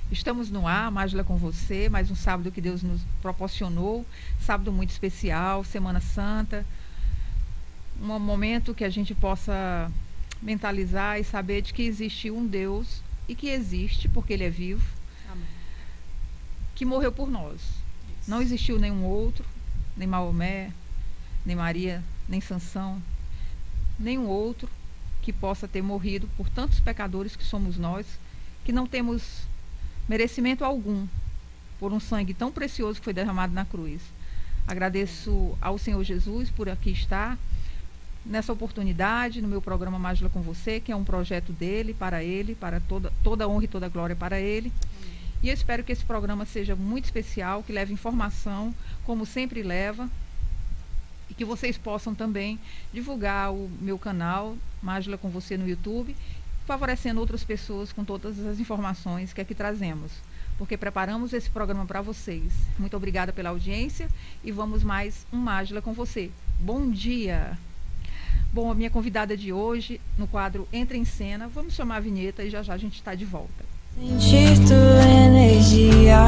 Estamos no ar, Mágila com você, mais um sábado que Deus nos proporcionou, sábado muito especial, Semana Santa, um momento que a gente possa mentalizar e saber de que existe um Deus e que existe, porque Ele é vivo, Amém. que morreu por nós. Isso. Não existiu nenhum outro, nem Maomé, nem Maria, nem Sansão, nenhum outro que possa ter morrido por tantos pecadores que somos nós, que não temos merecimento algum por um sangue tão precioso que foi derramado na cruz. Agradeço ao Senhor Jesus por aqui estar nessa oportunidade no meu programa Mágila com você, que é um projeto dele, para toda a honra e toda a glória para ele. E eu espero que esse programa seja muito especial, que leve informação, como sempre leva, e que vocês possam também divulgar o meu canal Mágila com você no YouTube, favorecendo outras pessoas com todas as informações que aqui trazemos, porque preparamos esse programa para vocês. Muito obrigada pela audiência e vamos mais um Mágila com você. Bom dia! Bom, a minha convidada de hoje, no quadro Entra em Cena, vamos chamar a vinheta e já já a gente está de volta. Sentir tua energia.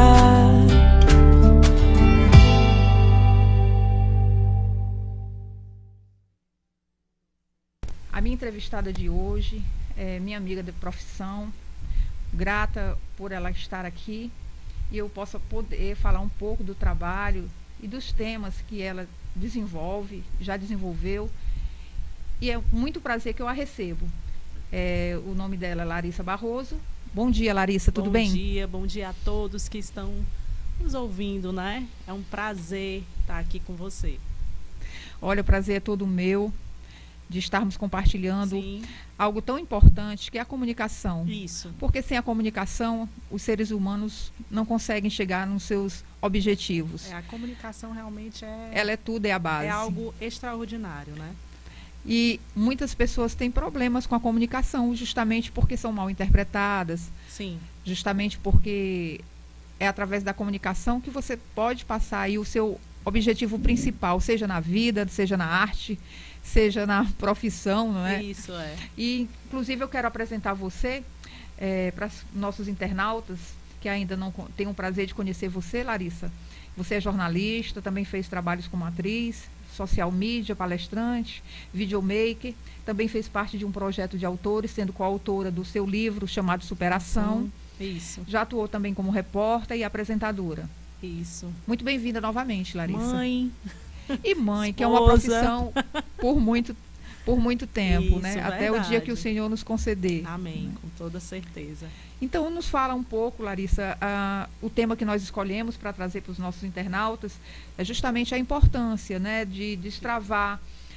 A minha entrevistada de hoje é minha amiga de profissão, grata por ela estar aqui e eu possa poder falar um pouco do trabalho e dos temas que ela desenvolve, já desenvolveu, e é muito prazer que eu a recebo. O nome dela é Larissa Barroso. Bom dia, Larissa, tudo bem? Bom dia a todos que estão nos ouvindo, né? É um prazer estar aqui com você. Olha, o prazer é todo meu de estarmos compartilhando Sim. algo tão importante que é a comunicação. Isso. Porque sem a comunicação, os seres humanos não conseguem chegar nos seus objetivos. A comunicação realmente Ela é tudo, é a base. É algo extraordinário, né? E muitas pessoas têm problemas com a comunicação, justamente porque são mal interpretadas. Sim. Justamente porque é através da comunicação que você pode passar aí o seu objetivo principal, seja na vida, seja na arte, seja na profissão, não é? Isso é. E, inclusive, eu quero apresentar você para os nossos internautas que ainda não têm o prazer de conhecer você, Larissa. Você é jornalista, também fez trabalhos como atriz, social media, palestrante, videomaker, também fez parte de um projeto de autores, sendo coautora do seu livro chamado Superação. Isso. Já atuou também como repórter e apresentadora. Isso. Muito bem-vinda novamente, Larissa. Mãe. E mãe, Esposa. que é uma profissão por muito tempo, Isso, né? verdade. Até o dia que o Senhor nos conceder. Amém, com toda certeza. Então, nos fala um pouco, Larissa, o tema que nós escolhemos para trazer para os nossos internautas é justamente a importância, né, de destravar